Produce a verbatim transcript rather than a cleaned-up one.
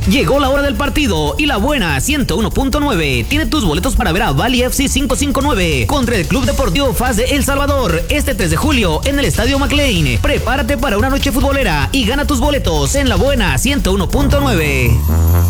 Llegó la hora del partido y la buena ciento uno punto nueve tiene tus boletos para ver a Bali F C quinientos cincuenta y nueve contra el Club Deportivo F A S de El Salvador este tres de julio en el Estadio McLean. Prepárate para una noche futbolera y gana tus boletos en la buena ciento uno punto nueve.